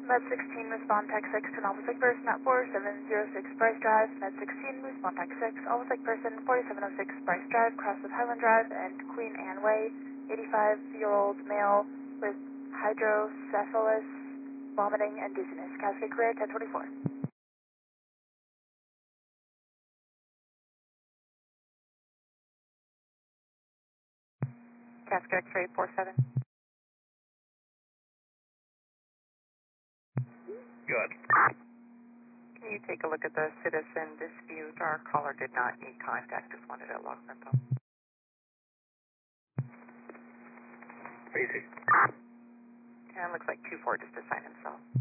Med 16, respond tech 6 to an almost like person at 4706 Bryce Drive. Med 16, respond tech 6, almost like person, 4706 Bryce Drive, cross with Highland Drive and Queen Anne Way, 85-year-old male with hydrocephalus, vomiting, and dizziness. Cascade clear, 1024. Cascade X-ray 47. Good. Can you take a look at the citizen dispute? Our caller did not need contact, just wanted a log info. Basic. And it looks like 2-4 just to sign himself.